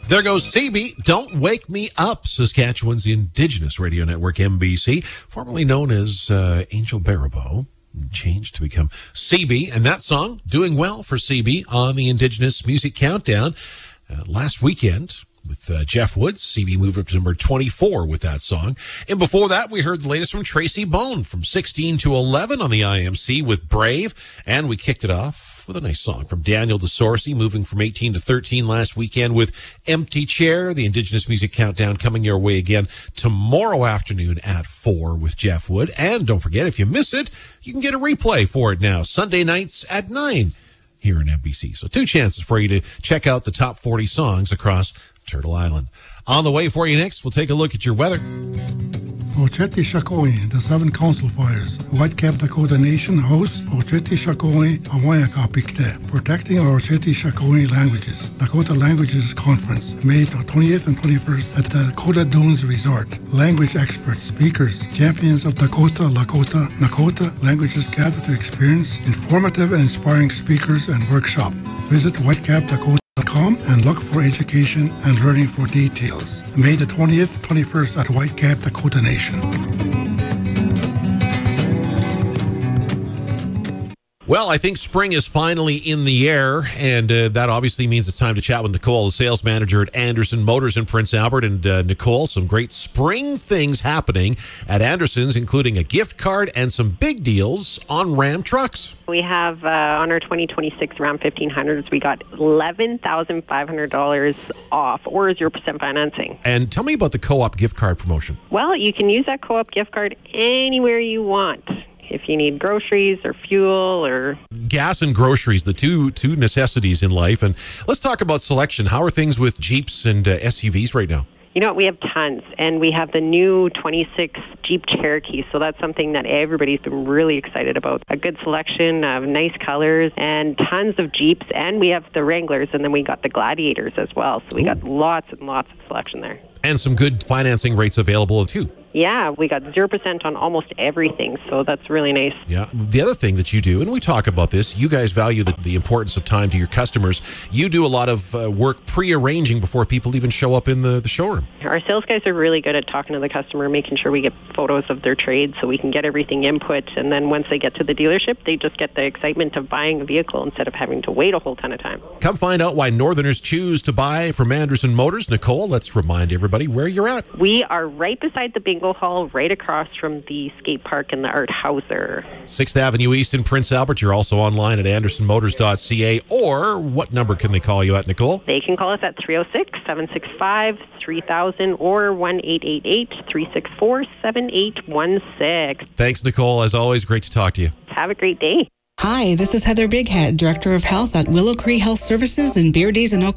There goes CB, Don't Wake Me Up, Saskatchewan's Indigenous Radio Network, MBC, formerly known as Angel Baribeau, changed to become CB. And that song, doing well for CB on the Indigenous Music Countdown. Last weekend with Jeff Woods, CB moved up to number 24 with that song. And before that, we heard the latest from Tracy Bone from 16 to 11 on the IMC with Brave. And we kicked it off with a nice song from Daniel DeSorcy, moving from 18 to 13 last weekend with Empty Chair. The Indigenous Music Countdown coming your way again tomorrow afternoon at 4 with Jeff Wood. And don't forget, if you miss it, you can get a replay for it now, Sunday nights at 9 here in NBC. So 2 chances for you to check out the top 40 songs across Turtle Island. On the way for you next, we'll take a look at your weather. Oceti Sakowin, the 7 council fires. Whitecap Dakota Nation hosts Oceti Sakowin Hawaiian Pikte, protecting our Oceti Sakowin languages. Dakota Languages Conference, May 20th and 21st at the Dakota Dunes Resort. Language experts, speakers, champions of Dakota, Lakota, Nakota languages gather to experience informative and inspiring speakers and workshop. Visit whitecapdakota.com and look for education and learning for details. May the 20th, 21st at Whitecap, Dakota Nation. Well, I think spring is finally in the air, and that obviously means it's time to chat with Nicole, the sales manager at Anderson Motors in Prince Albert. And Nicole, some great spring things happening at Anderson's, including a gift card and some big deals on Ram trucks. We have on our 2026 Ram 1500s, we got $11,500 off or 0% financing. And tell me about the co-op gift card promotion. Well, you can use that co-op gift card anywhere you want. If you need groceries or fuel or... Gas and groceries, the two necessities in life. And let's talk about selection. How are things with Jeeps and SUVs right now? You know what? We have tons. And we have the new 26 Jeep Cherokee. So that's something that everybody's been really excited about. A good selection of nice colors and tons of Jeeps. And we have the Wranglers, and then we got the Gladiators as well. So we got lots and lots of selection there. And some good financing rates available too. Yeah, we got 0% on almost everything, so that's really nice. Yeah. The other thing that you do, and we talk about this, you guys value the importance of time to your customers. You do a lot of work pre-arranging before people even show up in the showroom. Our sales guys are really good at talking to the customer, making sure we get photos of their trade so we can get everything input. And then once they get to the dealership, they just get the excitement of buying a vehicle instead of having to wait a whole ton of time. Come find out why Northerners choose to buy from Anderson Motors. Nicole, let's remind everybody where you're at. We are right beside the bingo hall, right across from the skate park and the Art Hauser. 6th Avenue East in Prince Albert. You're also online at andersonmotors.ca. Or what number can they call you at, Nicole? They can call us at 306-765-3000 or 1-888-364-7816. Thanks, Nicole. As always, great to talk to you. Have a great day. Hi, this is Heather Bighead, Director of Health at Willow Cree Health Services in Beardies and